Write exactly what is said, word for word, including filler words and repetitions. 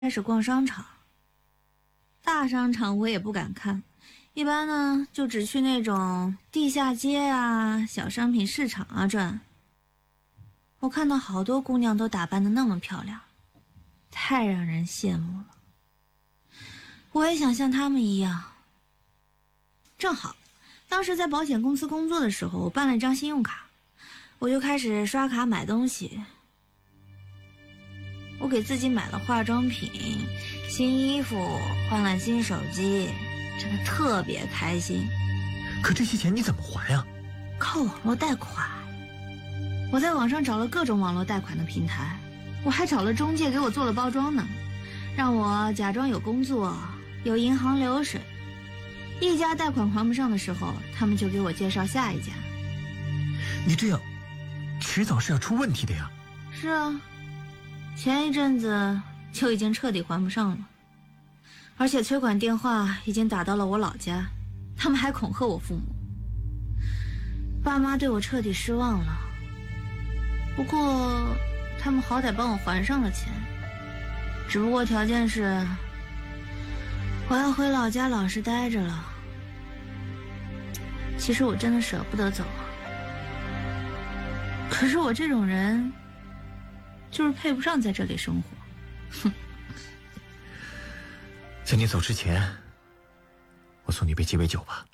开始逛商场，大商场我也不敢看，一般呢就只去那种地下街啊、小商品市场啊转。我看到好多姑娘都打扮得那么漂亮，太让人羡慕了。我也想像她们一样。正好，当时在保险公司工作的时候，我办了一张信用卡，我就开始刷卡买东西。我给自己买了化妆品、新衣服，换了新手机，真的特别开心。 可这些钱你怎么还啊？ 靠网络贷款。我在网上找了各种网络贷款的平台，我还找了中介给我做了包装呢，让我假装有工作，有银行流水。一家贷款还不上的时候，他们就给我介绍下一家。 你这样，迟早是要出问题的呀。 是啊。前一阵子就已经彻底还不上了，而且催款电话已经打到了我老家，他们还恐吓我父母。爸妈对我彻底失望了，不过他们好歹帮我还上了钱，只不过条件是我要回老家老实待着了。其实我真的舍不得走啊，可是我这种人就是配不上在这里生活。哼！ 在你走之前，我送你杯鸡尾酒吧。